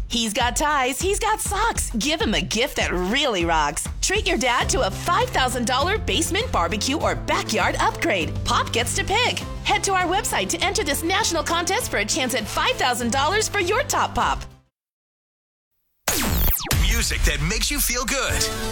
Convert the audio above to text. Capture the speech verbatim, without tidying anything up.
He's got ties, he's got socks. Give him a gift that really rocks. Treat your dad to a five thousand dollars basement barbecue or backyard upgrade. Pop gets to pick. Head to our website to enter this national contest for a chance at five thousand dollars for your top pop. Music that makes you feel good.